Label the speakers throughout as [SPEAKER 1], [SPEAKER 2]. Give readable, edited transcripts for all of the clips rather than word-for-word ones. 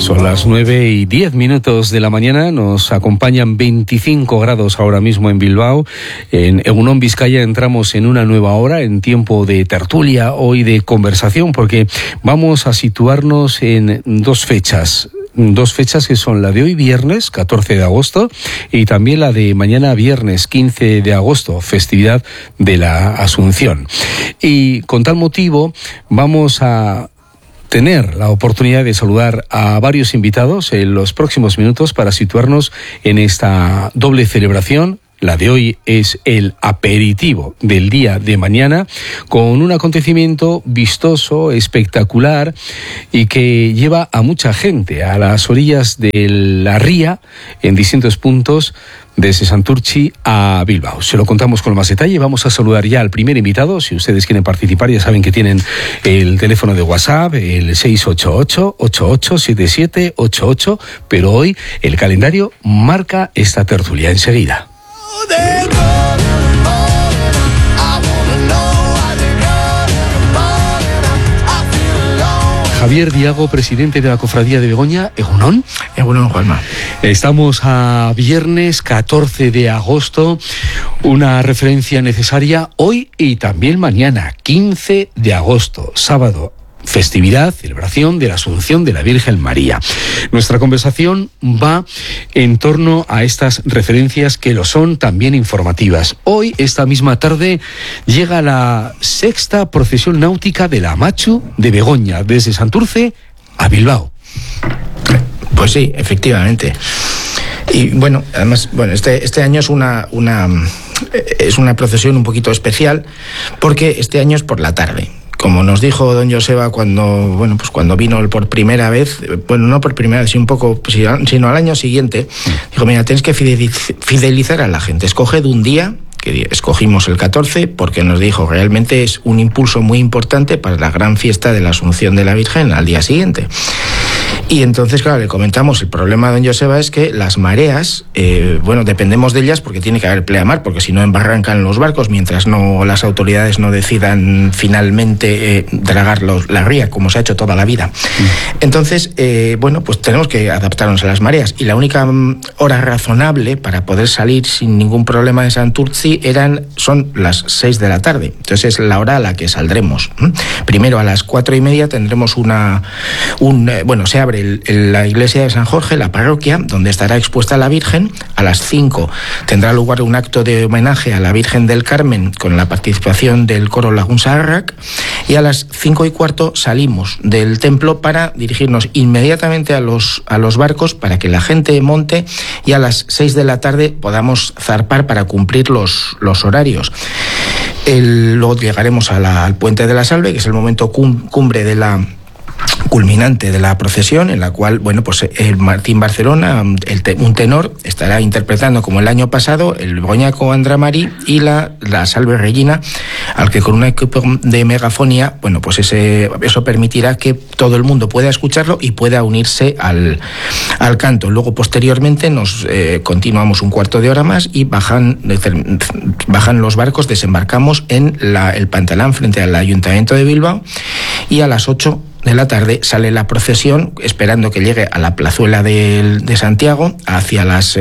[SPEAKER 1] Son las 9:10 de la mañana, nos acompañan 25 grados ahora mismo en Bilbao. En Egunon, Vizcaya, entramos en una nueva hora, en tiempo de tertulia, hoy de conversación, porque vamos a situarnos en dos fechas que son la de hoy viernes 14 de agosto y también la de mañana viernes 15 de agosto, festividad de la Asunción. Y con tal motivo vamos a tener la oportunidad de saludar a varios invitados en los próximos minutos para situarnos en esta doble celebración. La de hoy es el aperitivo del día de mañana, con un acontecimiento vistoso, espectacular y que lleva a mucha gente a las orillas de la ría en distintos puntos desde Santurtzi a Bilbao. Se lo contamos con más detalle. Vamos a saludar ya al primer invitado. Si ustedes quieren participar, ya saben que tienen el teléfono de WhatsApp, el 688-887788, pero hoy el calendario marca esta tertulia enseguida. Javier Diago, presidente de la Cofradía de Begoña. Egunon.
[SPEAKER 2] Egunon, Juanma.
[SPEAKER 1] Estamos a viernes 14 de agosto, una referencia necesaria hoy y también mañana, 15 de agosto, sábado. Festividad, celebración de la Asunción de la Virgen María. Nuestra conversación va en torno a estas referencias que lo son también informativas. Hoy, esta misma tarde, llega la sexta procesión náutica de la Amatxu de Begoña, desde Santurce a Bilbao.
[SPEAKER 2] Pues sí, efectivamente. Y bueno, además, este año es una procesión un poquito especial, porque este año es por la tarde. Como nos dijo don Joseba cuando vino por primera vez, no por primera vez, sino al año siguiente, dijo, mira, tienes que fidelizar a la gente, escoged un día, que escogimos el 14, porque nos dijo, realmente es un impulso muy importante para la gran fiesta de la Asunción de la Virgen al día siguiente. Y entonces, claro, le comentamos, el problema de don Joseba es que las mareas, dependemos de ellas porque tiene que haber pleamar, porque si no embarrancan los barcos mientras las autoridades no decidan finalmente dragar la ría, como se ha hecho toda la vida. Entonces, pues tenemos que adaptarnos a las mareas. Y la única hora razonable para poder salir sin ningún problema de Santurtzi son las 6 de la tarde. Entonces es la hora a la que saldremos. Primero a las 4:30 tendremos se abre la iglesia de San Jorge, la parroquia, donde estará expuesta la Virgen. A las 5 tendrá lugar un acto de homenaje a la Virgen del Carmen con la participación del coro Lagun Zaharrak, y a las 5:15 salimos del templo para dirigirnos inmediatamente a los barcos para que la gente monte, y a las 6 de la tarde podamos zarpar para cumplir los horarios. Luego llegaremos al Puente de la Salve, que es el momento cumbre de la culminante de la procesión, en la cual, el Martín Barcelona, un tenor, estará interpretando, como el año pasado, el Begoñaco Andramari y la Salve Regina, al que con un equipo de megafonía, eso permitirá que todo el mundo pueda escucharlo y pueda unirse al canto. Luego, posteriormente, nos continuamos un cuarto de hora más y bajan los barcos, desembarcamos en el Pantalán frente al Ayuntamiento de Bilbao, y a las 8 de la tarde sale la procesión, esperando que llegue a la plazuela de Santiago hacia las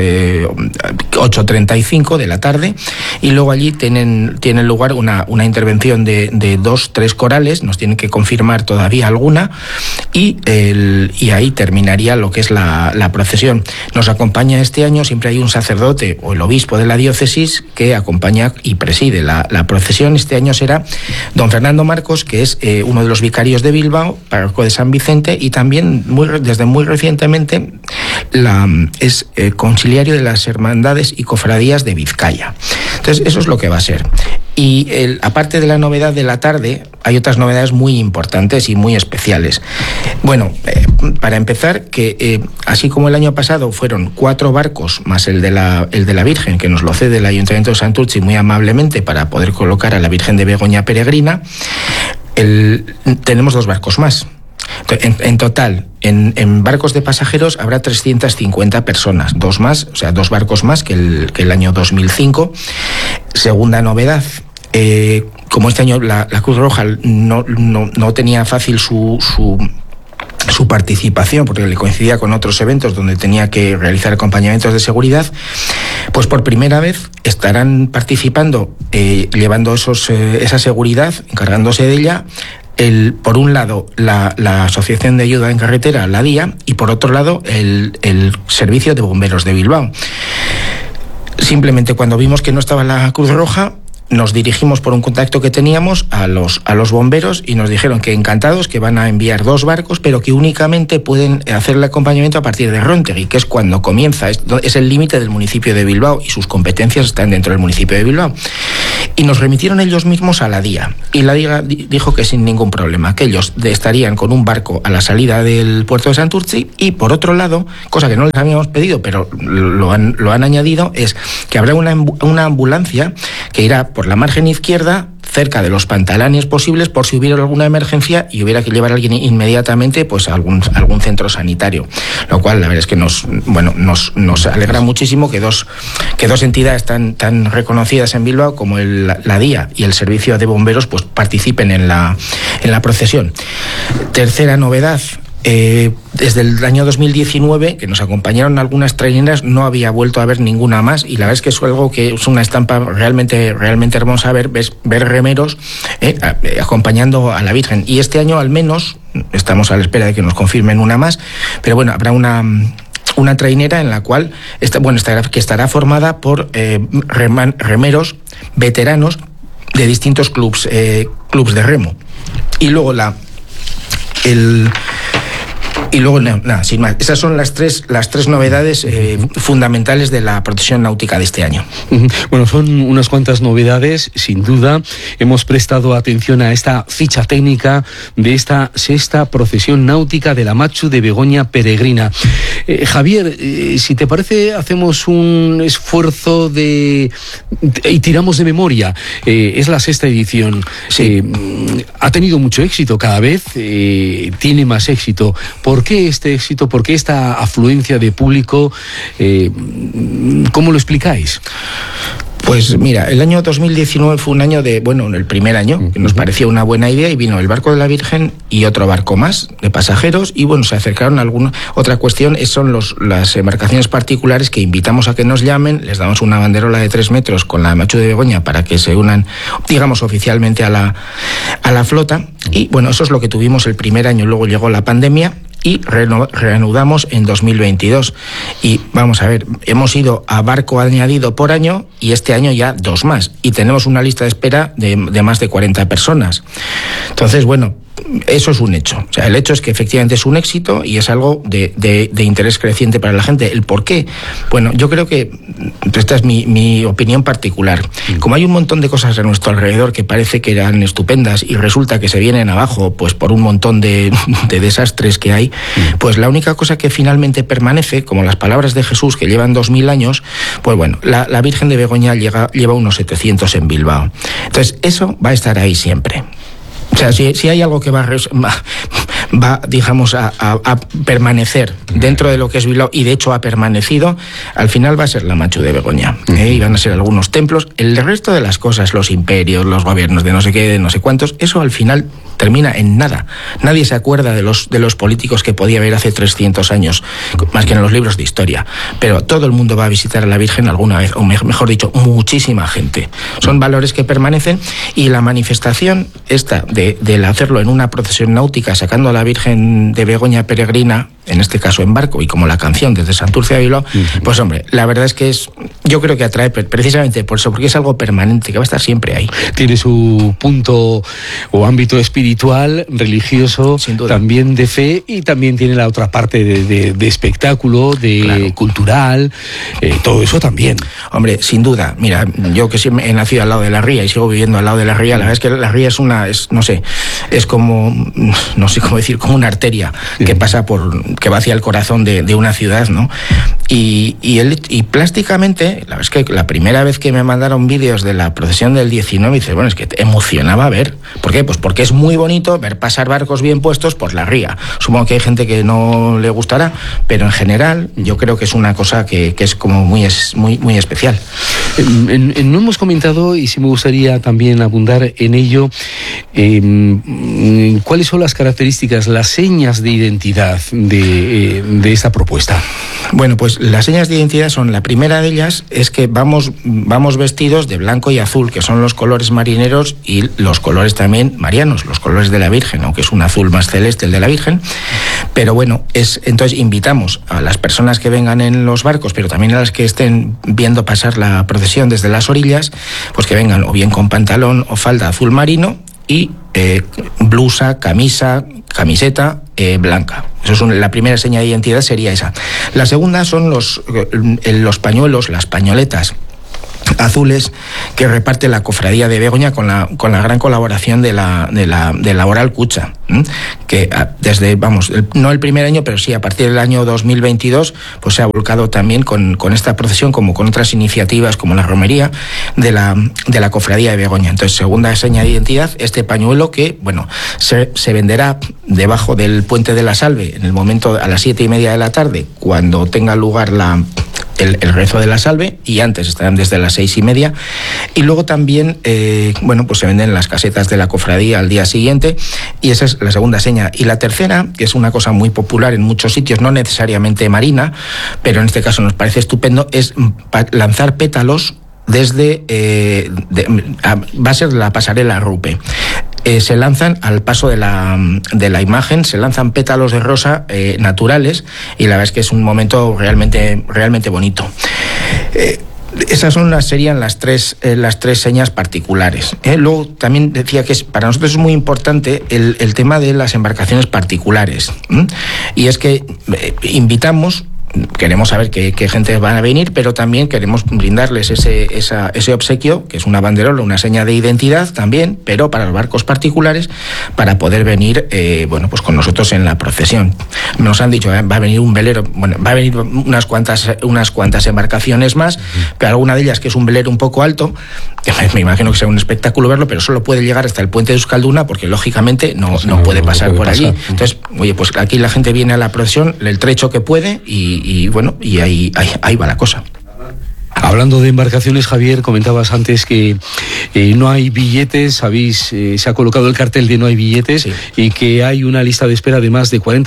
[SPEAKER 2] 8:35 de la tarde, y luego allí tienen lugar una intervención de 2-3 corales, nos tienen que confirmar todavía alguna, y ahí terminaría lo que es la procesión. Nos acompaña este año, siempre hay un sacerdote o el obispo de la diócesis que acompaña y preside la procesión. Este año será don Fernando Marcos, que es uno de los vicarios de Bilbao, párroco de San Vicente, y también desde muy recientemente es conciliario de las hermandades y cofradías de Vizcaya. Entonces eso es lo que va a ser. Y aparte de la novedad de la tarde, hay otras novedades muy importantes y muy especiales. Para empezar, que así como el año pasado fueron 4 barcos más el de la Virgen, que nos lo cede el Ayuntamiento de Santurtzi muy amablemente para poder colocar a la Virgen de Begoña peregrina, tenemos 2 barcos más. En total, en barcos de pasajeros habrá 350 personas, 2 barcos más que el año 2005. Segunda novedad, como este año la Cruz Roja no tenía fácil su su participación, porque le coincidía con otros eventos donde tenía que realizar acompañamientos de seguridad, pues por primera vez estarán participando, llevando esa seguridad, encargándose de ella, por un lado la Asociación de Ayuda en Carretera, la DIA, y por otro lado el Servicio de Bomberos de Bilbao. Simplemente cuando vimos que no estaba la Cruz Roja, nos dirigimos por un contacto que teníamos a los bomberos y nos dijeron que encantados, que van a enviar 2 barcos, pero que únicamente pueden hacer el acompañamiento a partir de Rontegui, que es cuando comienza, es el límite del municipio de Bilbao y sus competencias están dentro del municipio de Bilbao. Y nos remitieron ellos mismos a la DIA, y la DIA dijo que sin ningún problema, que ellos estarían con un barco a la salida del puerto de Santurtzi, y por otro lado, cosa que no les habíamos pedido, pero lo han añadido, es que habrá una ambulancia que irá por la margen izquierda, cerca de los pantalanes posibles, por si hubiera alguna emergencia y hubiera que llevar a alguien inmediatamente pues a algún centro sanitario. Lo cual, la verdad es que nos alegra muchísimo que dos entidades tan reconocidas en Bilbao como la DIA y el Servicio de Bomberos pues participen en la procesión. Tercera novedad. Desde el año 2019, que nos acompañaron algunas traineras, no había vuelto a ver ninguna más, y la verdad es que es algo que es una estampa realmente hermosa ver remeros acompañando a la Virgen. Y este año al menos, estamos a la espera de que nos confirmen una más, pero bueno, habrá una trainera en la cual estará formada por remeros veteranos de distintos clubs de remo. Y luego nada, sin más. Esas son las tres novedades fundamentales de la procesión náutica de este año.
[SPEAKER 1] Bueno, son unas cuantas novedades, sin duda. Hemos prestado atención a esta ficha técnica de esta 6ª procesión náutica de la Matxu de Begoña Peregrina. Javier, si te parece, hacemos un esfuerzo y tiramos de memoria. Es la 6ª edición.
[SPEAKER 2] Sí.
[SPEAKER 1] Ha tenido mucho éxito cada vez, tiene más éxito. ¿Por qué este éxito? ¿Por qué esta afluencia de público? ¿Cómo lo explicáis?
[SPEAKER 2] Pues mira, el año 2019 fue un año el primer año, que nos parecía una buena idea, y vino el barco de la Virgen y otro barco más de pasajeros, y se acercaron algunos. Otra cuestión son las embarcaciones particulares que invitamos a que nos llamen, les damos una banderola de 3 metros con la Matxu de Begoña para que se unan, digamos, oficialmente a la flota, y eso es lo que tuvimos el primer año. Luego llegó la pandemia y reanudamos en 2022. Y vamos a ver, hemos ido a barco añadido por año y este año ya 2 más. Y tenemos una lista de espera de más de 40 personas. Entonces, eso es un hecho. O sea, el hecho es que efectivamente es un éxito y es algo de interés creciente para la gente. ¿El por qué? Bueno, yo creo que esta es mi opinión particular. Como hay un montón de cosas a nuestro alrededor que parece que eran estupendas y resulta que se vienen abajo pues por un montón de desastres que hay, pues la única cosa que finalmente permanece, como las palabras de Jesús que llevan 2000 años, pues la Virgen de Begoña lleva unos 700 en Bilbao. Entonces, eso va a estar ahí siempre. O sea, si hay algo que va digamos, a permanecer dentro de lo que es Bilbao, y de hecho ha permanecido, al final va a ser la Matxu de Begoña. Y van a ser algunos templos. El resto de las cosas, los imperios, los gobiernos de no sé qué, de no sé cuántos, eso al final termina en nada. Nadie se acuerda de los políticos que podía haber hace 300 años, más que en los libros de historia. Pero todo el mundo va a visitar a la Virgen alguna vez, o mejor dicho, muchísima gente. Son valores que permanecen, y la manifestación esta del hacerlo en una procesión náutica, sacando a la Virgen de Begoña Peregrina, en este caso en barco, y como la canción desde Santurce a Bilbao, pues hombre, la verdad es que yo creo que atrae precisamente por eso, porque es algo permanente, que va a estar siempre ahí.
[SPEAKER 1] Tiene su punto o ámbito espiritual, religioso, también de fe, y también tiene la otra parte de espectáculo, claro, cultural, todo eso también.
[SPEAKER 2] Hombre, sin duda. Mira, yo que siempre he nacido al lado de la ría y sigo viviendo al lado de la ría, la verdad es que la ría es como, no sé cómo decir, como una arteria que pasa que va hacia el corazón de una ciudad, ¿no? Y plásticamente, la verdad es que la primera vez que me mandaron vídeos de la procesión del 19, dices, bueno, es que te emocionaba ver. ¿Por qué? Pues porque es muy bonito ver pasar barcos bien puestos por la ría. Supongo que hay gente que no le gustará, pero en general yo creo que es una cosa que es como muy especial.
[SPEAKER 1] No hemos comentado, y sí me gustaría también abundar en ello, ¿cuáles son las características, las señas de identidad de esta propuesta?
[SPEAKER 2] Bueno, pues las señas de identidad son, la primera de ellas es que vamos vestidos de blanco y azul, que son los colores marineros y los colores también marianos, los colores de la Virgen, aunque es un azul más celeste el de la Virgen. Pero bueno, entonces invitamos a las personas que vengan en los barcos, pero también a las que estén viendo pasar la procesión desde las orillas, pues que vengan o bien con pantalón o falda azul marino y blusa, camiseta blanca. Eso es la primera seña de identidad, sería esa. La segunda son los pañuelos, las pañoletas azules que reparte la Cofradía de Begoña con la gran colaboración de la Oral Cucha, que desde, no el primer año, pero sí a partir del año 2022, pues se ha volcado también con esta procesión, como con otras iniciativas como la romería de la Cofradía de Begoña. Entonces, segunda seña de identidad, este pañuelo que, bueno, se venderá debajo del Puente de la Salve en el momento a las 7:30 de la tarde, cuando tenga lugar el rezo de la Salve, y antes estarán desde las 6:30, y luego también pues se venden las casetas de la cofradía al día siguiente, y esa es la segunda seña. Y la tercera, que es una cosa muy popular en muchos sitios, no necesariamente marina, pero en este caso nos parece estupendo, es lanzar pétalos desde va a ser la pasarela Rupe. Se lanzan al paso de la imagen, se lanzan pétalos de rosa naturales, y la verdad es que es un momento realmente bonito. Esas serían las tres señas particulares. Luego también decía que para nosotros es muy importante el tema de las embarcaciones particulares. Y es que queremos saber qué gente van a venir, pero también queremos brindarles ese obsequio, que es una banderola, una seña de identidad también, pero para los barcos particulares, para poder venir pues con nosotros en la procesión. Nos han dicho, va a venir un velero, va a venir unas cuantas embarcaciones más, pero alguna de ellas que es un velero un poco alto, que me imagino que será un espectáculo verlo, pero solo puede llegar hasta el puente de Euskalduna, porque lógicamente no puede pasar por allí. Entonces, pues aquí la gente viene a la procesión el trecho que puede, y ahí va la cosa.
[SPEAKER 1] Hablando de embarcaciones, Javier, comentabas antes que no hay billetes, se ha colocado el cartel de no hay billetes, sí, y que hay una lista de espera de más de 40